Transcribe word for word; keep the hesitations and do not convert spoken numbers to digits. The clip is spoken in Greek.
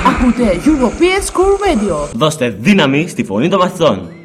Ακούτε European School Radio. Δώστε δύναμη στη φωνή των μαθητών.